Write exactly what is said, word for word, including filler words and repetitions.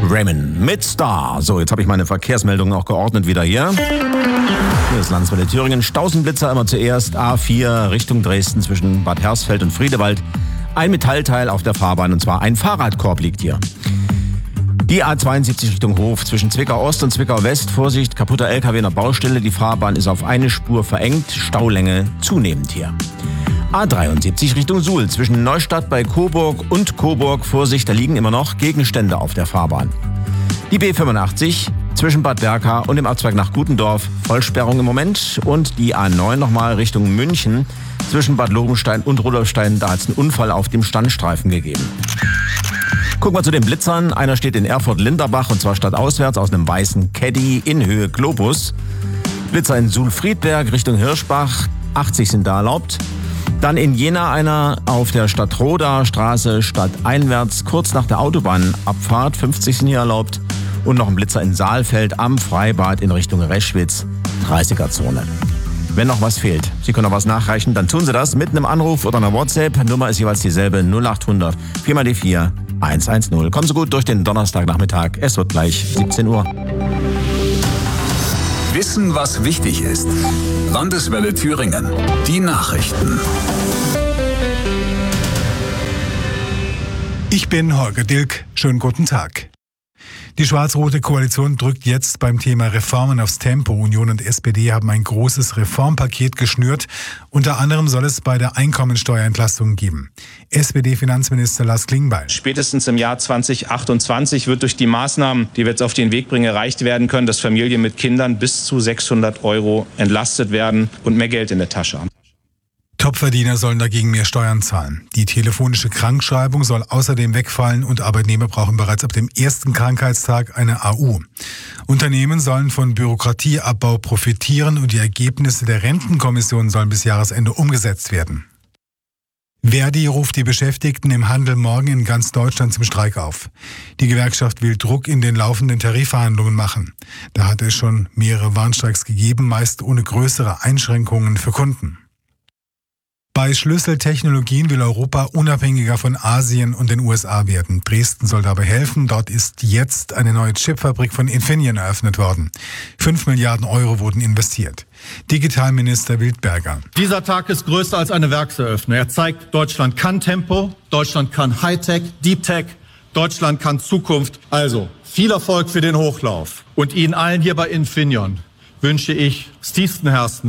Raymond mit Star. So, jetzt habe ich meine Verkehrsmeldungen auch geordnet wieder hier. Hier ist Landeswelle Thüringen. Stausenblitzer immer zuerst. A vier Richtung Dresden zwischen Bad Hersfeld und Friedewald. Ein Metallteil auf der Fahrbahn und zwar ein Fahrradkorb liegt hier. Die A zweiundsiebzig Richtung Hof zwischen Zwickau Ost und Zwickau West. Vorsicht, kaputter L K W in der Baustelle. Die Fahrbahn ist auf eine Spur verengt. Staulänge zunehmend hier. A dreiundsiebzig Richtung Suhl zwischen Neustadt bei Coburg und Coburg. Vorsicht, da liegen immer noch Gegenstände auf der Fahrbahn. Die B fünfundachtzig zwischen Bad Berka und dem Abzweig nach Gutendorf. Vollsperrung im Moment. Und die A neun nochmal Richtung München zwischen Bad Lobenstein und Rudolfstein. Da hat es einen Unfall auf dem Standstreifen gegeben. Gucken wir zu den Blitzern. Einer steht in Erfurt-Linderbach und zwar stadtauswärts aus einem weißen Caddy in Höhe Globus. Blitzer in Suhl-Friedberg Richtung Hirschbach. achtzig sind da erlaubt. Dann in Jena einer auf der Stadtroda Straße stadteinwärts kurz nach der Autobahnabfahrt. fünfzig sind hier erlaubt. Und noch ein Blitzer in Saalfeld am Freibad in Richtung Reschwitz. dreißiger-Zone. Wenn noch was fehlt, Sie können noch was nachreichen, dann tun Sie das mit einem Anruf oder einer WhatsApp. Nummer ist jeweils dieselbe, null achthundert vier mal die vier hundertzehn. Kommen Sie gut durch den Donnerstagnachmittag. Es wird gleich siebzehn Uhr. Wissen, was wichtig ist. Landeswelle Thüringen. Die Nachrichten. Ich bin Holger Dilk. Schönen guten Tag. Die schwarz-rote Koalition drückt jetzt beim Thema Reformen aufs Tempo. Union und S P D haben ein großes Reformpaket geschnürt. Unter anderem soll es bei der Einkommensteuerentlastung geben. S P D-Finanzminister Lars Klingbeil. Spätestens im Jahr zwanzig achtundzwanzig wird durch die Maßnahmen, die wir jetzt auf den Weg bringen, erreicht werden können, dass Familien mit Kindern bis zu sechshundert Euro entlastet werden und mehr Geld in der Tasche haben. Topverdiener sollen dagegen mehr Steuern zahlen. Die telefonische Krankschreibung soll außerdem wegfallen und Arbeitnehmer brauchen bereits ab dem ersten Krankheitstag eine A U. Unternehmen sollen von Bürokratieabbau profitieren und die Ergebnisse der Rentenkommission sollen bis Jahresende umgesetzt werden. Verdi ruft die Beschäftigten im Handel morgen in ganz Deutschland zum Streik auf. Die Gewerkschaft will Druck in den laufenden Tarifverhandlungen machen. Da hat es schon mehrere Warnstreiks gegeben, meist ohne größere Einschränkungen für Kunden. Bei Schlüsseltechnologien will Europa unabhängiger von Asien und den U S A werden. Dresden soll dabei helfen. Dort ist jetzt eine neue Chipfabrik von Infineon eröffnet worden. Fünf Milliarden Euro wurden investiert. Digitalminister Wildberger. Dieser Tag ist größer als eine Werkseröffnung. Er zeigt, Deutschland kann Tempo, Deutschland kann Hightech, Deep Tech, Deutschland kann Zukunft. Also, viel Erfolg für den Hochlauf. Und Ihnen allen hier bei Infineon wünsche ich aus tiefstem Herzen